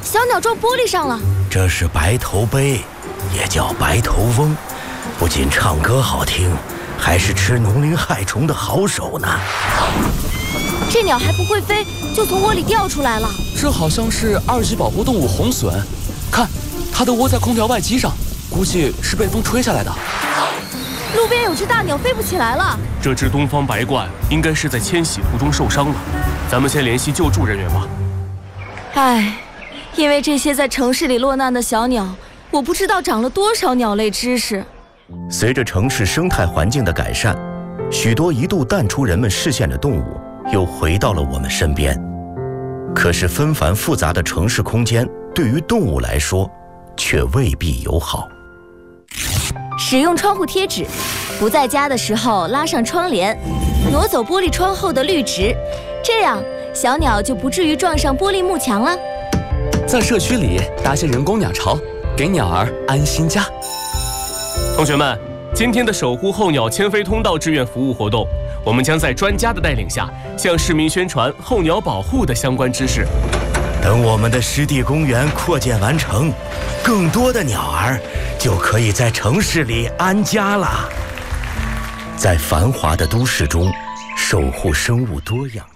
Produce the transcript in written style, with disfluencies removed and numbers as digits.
小鸟撞玻璃上了。 这是白头鹎，也叫白头翁，不仅唱歌好听，还是吃农林害虫的好手呢。 这鸟还不会飞，就从窝里掉出来了。 这好像是2级保护动物红隼，看，它的窝在空调外机上，估计是被风吹下来的。 路边有只大鸟飞不起来了。 这只东方白鹳应该是在迁徙途中受伤了，咱们先联系救助人员吧。 唉，因为这些在城市里落难的小鸟，我不知道长了多少鸟类知识。 随着城市生态环境的改善，许多一度淡出人们视线的动物又回到了我们身边。可是纷繁复杂的城市空间对于动物来说却未必友好。 使用窗户贴纸，不在家的时候拉上窗帘，挪走玻璃窗后的绿植，这样小鸟就不至于撞上玻璃幕墙了。 在社区里搭些人工鸟巢，给鸟儿安心家。 同学们，今天的守护候鸟迁飞通道志愿服务活动，我们将在专家的带领下，向市民宣传候鸟保护的相关知识。 等我们的湿地公园扩建完成，更多的鸟儿就可以在城市里安家了。在繁华的都市中，守护生物多样。